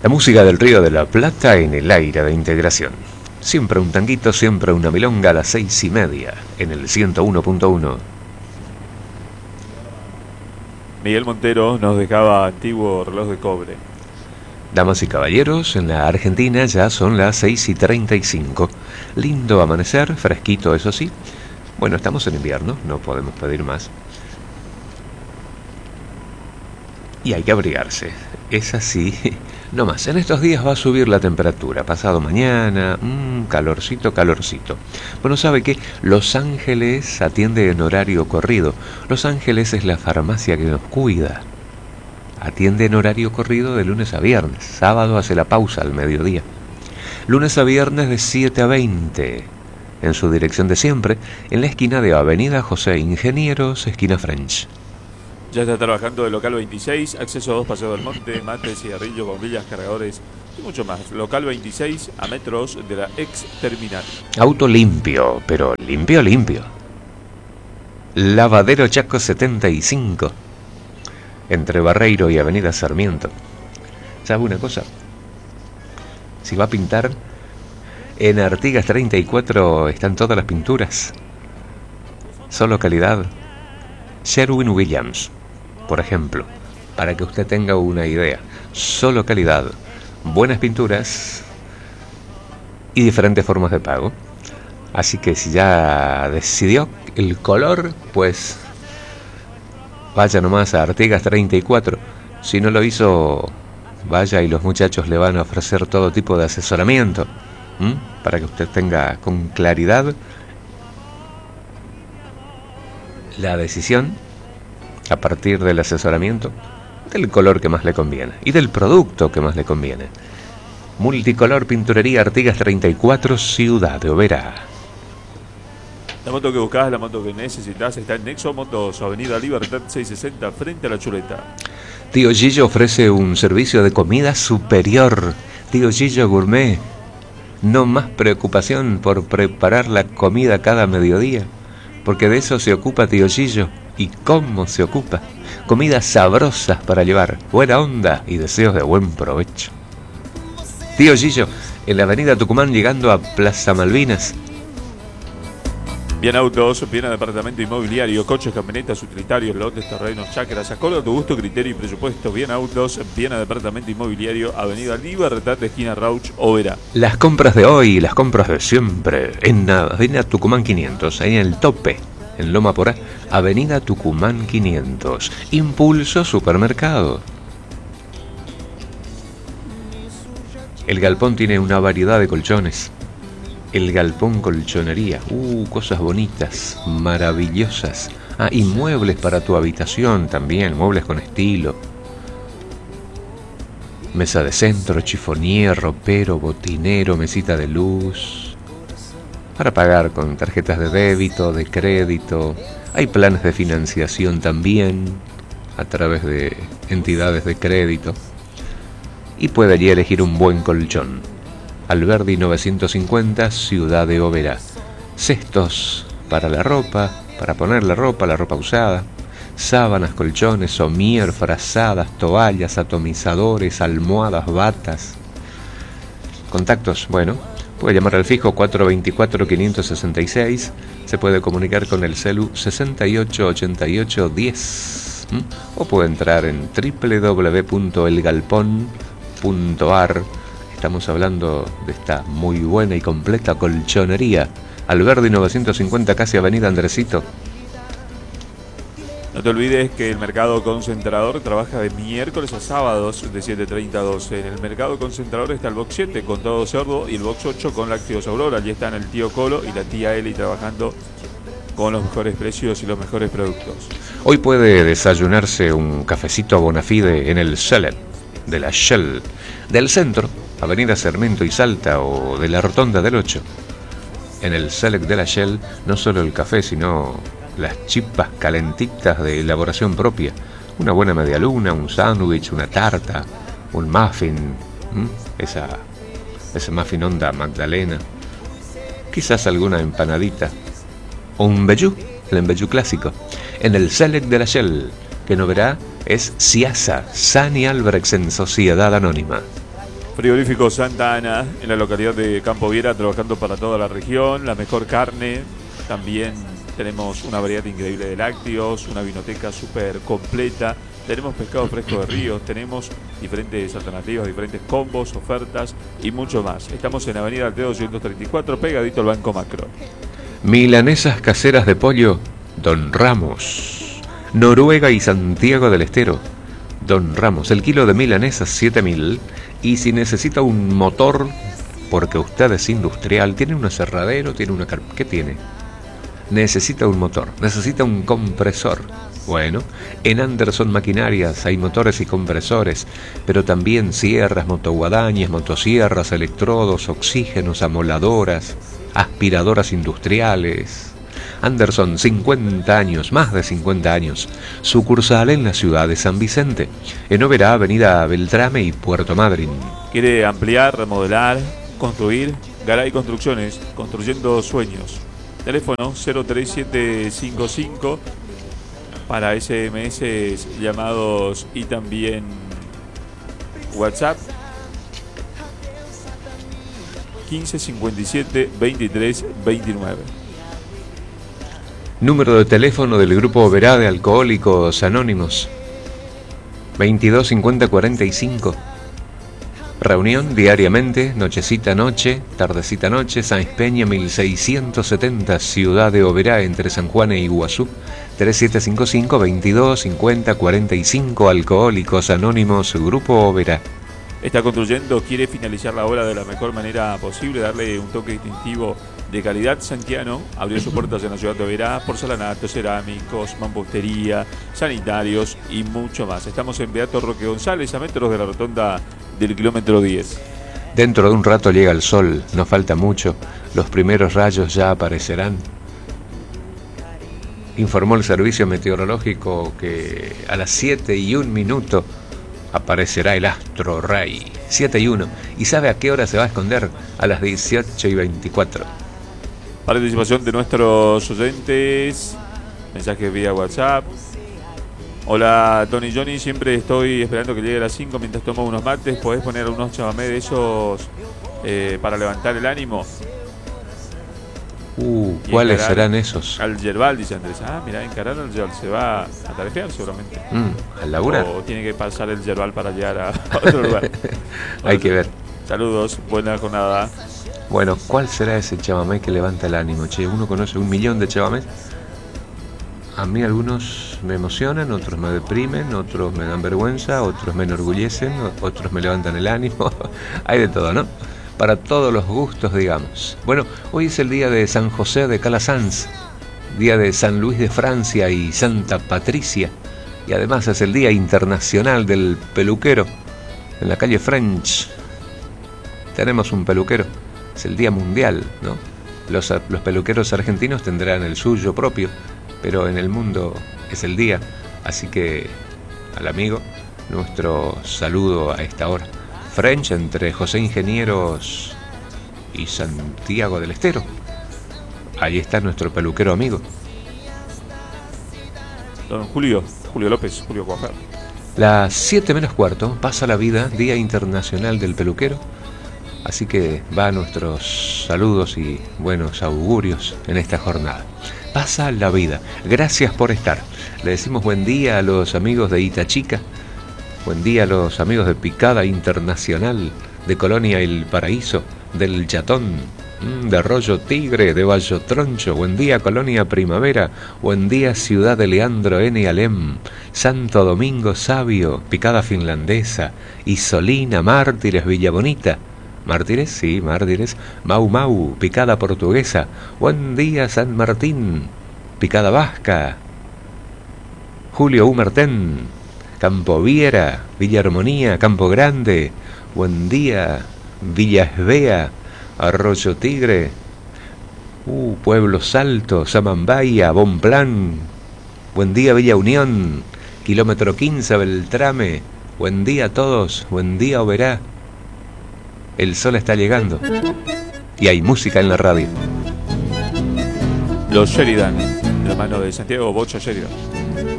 La música del Río de la Plata en el aire de integración. Siempre un tanguito, siempre una milonga a las 6:30 en el 101.1. Miguel Montero nos dejaba antiguo reloj de cobre. Damas y caballeros, en la Argentina ya son las 6:35. Lindo amanecer, fresquito eso sí. Bueno, estamos en invierno, no podemos pedir más. Y hay que abrigarse, es así. No más, en estos días va a subir la temperatura. Pasado mañana, calorcito. Bueno, ¿sabe qué? Los Ángeles atiende en horario corrido. Los Ángeles es la farmacia que nos cuida. Atiende en horario corrido de lunes a viernes. Sábado hace la pausa al mediodía. Lunes a viernes de 7 a 20. En su dirección de siempre, en la esquina de Avenida José Ingenieros, esquina French. Ya está trabajando el local 26, acceso a 2 Paseo del Monte, mate, cigarrillo, bombillas, cargadores y mucho más. Local 26 a metros de la ex terminal. Auto limpio, pero limpio. Lavadero Chaco 75. Entre Barreiro y Avenida Sarmiento. ¿Sabe una cosa? Si va a pintar, en Artigas 34 están todas las pinturas. Solo calidad. Sherwin-Williams, por ejemplo, para que usted tenga una idea. Solo calidad, buenas pinturas y diferentes formas de pago. Así que si ya decidió el color, pues vaya nomás a Artigas 34. Si no lo hizo, vaya y los muchachos le van a ofrecer todo tipo de asesoramiento, para que usted tenga con claridad la decisión a partir del asesoramiento del color que más le conviene y del producto que más le conviene. Multicolor Pinturería Artigas 34, Ciudad de Oberá. La moto que buscas, la moto que necesitas está en Nexo Motos, Avenida Libertad 660, frente a la Chuleta. Tío Gillo ofrece un servicio de comida superior. Tío Gillo Gourmet. No más preocupación por preparar la comida cada mediodía, porque de eso se ocupa Tío Gillo. ¿Y cómo se ocupa? Comidas sabrosas para llevar, buena onda y deseos de buen provecho. Tío Gillo, en la avenida Tucumán llegando a Plaza Malvinas. Bien autos, bien departamento inmobiliario, coches, camionetas, utilitarios, lotes, terrenos, chacras, acorde a tu gusto, criterio y presupuesto. Bien autos, bien departamento inmobiliario, avenida Libertad de esquina Rauch, Oberá. Las compras de hoy, las compras de siempre, en avenida Tucumán 500, ahí en el tope. En Loma Porá, avenida Tucumán 500. Impulso Supermercado. El Galpón tiene una variedad de colchones. El Galpón Colchonería. Cosas bonitas, maravillosas. Y muebles para tu habitación también, muebles con estilo. Mesa de centro, chifonier, ropero, botinero, mesita de luz. Para pagar con tarjetas de débito, de crédito. Hay planes de financiación también a través de entidades de crédito. Y puede allí elegir un buen colchón. Alberdi 950, Ciudad de Oberá. Cestos para la ropa, para poner la ropa usada. Sábanas, colchones, somier, frazadas, toallas, atomizadores, almohadas, batas. Contactos, bueno, puede llamar al fijo 424-566. Se puede comunicar con el celu 688810. O puede entrar en www.elgalpon.ar. Estamos hablando de esta muy buena y completa colchonería. Alberdi 950, casi avenida Andresito. No te olvides que el Mercado Concentrador trabaja de miércoles a sábados de 7:30 a 12. En el Mercado Concentrador está el box 7 con todo cerdo y el box 8 con lácteos Aurora. Allí están el tío Colo y la tía Eli trabajando con los mejores precios y los mejores productos. Hoy puede desayunarse un cafecito Bonafide en el Select de la Shell del centro, avenida Sarmiento y Salta, o de la Rotonda del 8. En el Select de la Shell no solo el café, sino las chipas calentitas de elaboración propia. Una buena medialuna, un sándwich, una tarta, un muffin, ese muffin onda magdalena, quizás alguna empanadita, o un mbejú, el mbejú clásico. En el Select de la Shell, que no verá, es Ciasa, Sani Albrechtsen Sociedad Anónima. Frigorífico Santa Ana, en la localidad de Campo Viera, trabajando para toda la región, la mejor carne. También tenemos una variedad increíble de lácteos, una vinoteca súper completa. Tenemos pescado fresco de ríos, tenemos diferentes alternativas, diferentes combos, ofertas y mucho más. Estamos en Avenida Alteo 234, pegadito al Banco Macro. Milanesas caseras de pollo, Don Ramos. Noruega y Santiago del Estero, Don Ramos. El kilo de milanesas 7.000. Y si necesita un motor, porque usted es industrial, tiene un aserradero, tiene una... ¿Qué tiene? Necesita un motor, necesita un compresor. Bueno, en Anderson Maquinarias hay motores y compresores, pero también sierras, motoguadañas, motosierras, electrodos, oxígenos, amoladoras, aspiradoras industriales. Anderson, 50 años, más de 50 años. Sucursal en la ciudad de San Vicente, en Oberá, Avenida Beltrame y Puerto Madryn. ¿Quiere ampliar, remodelar, construir? Garay Construcciones, construyendo sueños. Teléfono 03755 para SMS, llamados y también WhatsApp 1557 23 29. Número de teléfono del Grupo Oberá de Alcohólicos Anónimos 22 50 45. Reunión diariamente, nochecita noche, tardecita noche, Sáenz Peña 1670, Ciudad de Oberá, entre San Juan e Iguazú. 3755 22 50 45. Alcohólicos Anónimos, Grupo Oberá. Está construyendo, quiere finalizar la obra de la mejor manera posible, darle un toque distintivo de calidad. Santiano abrió sus puertas en la ciudad de Oberá, porcelanatos, cerámicos, mampostería, sanitarios y mucho más. Estamos en Beato Roque González, a metros de la rotonda del kilómetro 10. Dentro de un rato llega el sol, no falta mucho, los primeros rayos ya aparecerán. Informó el servicio meteorológico que a las 7:01 aparecerá el astro rey. 7:01. ¿Y sabe a qué hora se va a esconder? A las 18:24. Participación de nuestros oyentes, mensajes vía WhatsApp. Hola Tony Johnny, siempre estoy esperando que llegue a las 5 mientras tomo unos mates. ¿Podés poner unos chamamé de esos para levantar el ánimo? ¿Cuáles serán esos? Al Yerbal, dice Andrés. Mirá, encarar al Yerbal, se va a tarear seguramente. ¿Al laburar? O tiene que pasar el Yerbal para llegar a otro lugar. Hay que ver. Saludos, buena jornada. Bueno, ¿cuál será ese chamamé que levanta el ánimo? Che, uno conoce 1.000.000 de chamamés. A mí algunos me emocionan, otros me deprimen, otros me dan vergüenza, otros me enorgullecen, otros me levantan el ánimo. Hay de todo, ¿no? Para todos los gustos, digamos. Bueno, hoy es el día de San José de Calasanz, día de San Luis de Francia y Santa Patricia, y además es el Día Internacional del Peluquero. En la calle French tenemos un peluquero, es el Día Mundial, ¿no? Los peluqueros argentinos tendrán el suyo propio, pero en el mundo es el día, así que al amigo, nuestro saludo a esta hora. French, entre José Ingenieros y Santiago del Estero. Ahí está nuestro peluquero amigo. Don Julio López, Julio Coafer. Las 7:15 pasa la vida, Día Internacional del Peluquero. Así que va nuestros saludos y buenos augurios en esta jornada. Pasa la vida. Gracias por estar. Le decimos buen día a los amigos de Itachica. Buen día a los amigos de Picada Internacional, de Colonia El Paraíso, del Yatón, de Arroyo Tigre, de Valle Troncho. Buen día Colonia Primavera. Buen día Ciudad de Leandro N. Alem, Santo Domingo Sabio, Picada Finlandesa, Isolina, Mártires, Villa Bonita. Mártires, sí, Mártires. Mau Mau, Picada Portuguesa. Buen día San Martín, Picada Vasca. Julio Humertén, Campo Viera, Villa Armonía, Campo Grande. Buen día Villa Esbea, Arroyo Tigre. Pueblo Salto, Samambaya, Bonplan. Buen día Villa Unión, kilómetro 15 Beltrame. Buen día a todos, buen día Oberá. El sol está llegando y hay música en la radio. Los Sheridan, de la mano de Santiago Bocha Sheridan.